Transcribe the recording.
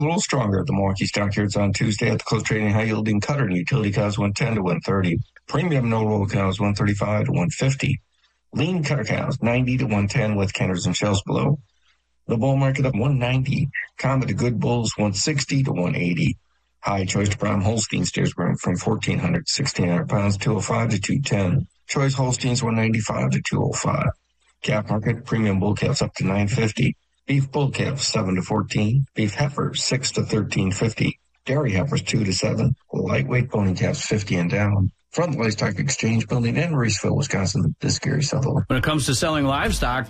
A little stronger at the Milwaukee Stockyards on Tuesday at the close trading high-yielding cutter and utility cows 110 to 130. Premium no-roll cows 135 to 150. Lean cutter cows 90 to 110 with canters and shells below. The bull market up 190. Common to good bulls 160 to 180. High choice to prime Holstein steers from 1,400 to 1,600 pounds, 205 to 210. Choice Holsteins 195 to 205. Calf market premium bull calves up to 950. Beef bull calves 7 to 14. Beef heifers 6 to 13.50. Dairy heifers 2 to 7. Lightweight bony calves 50 and down. From the Livestock Exchange Building in Mauriceville, Wisconsin, this is Gary Sutherland. When it comes to selling livestock,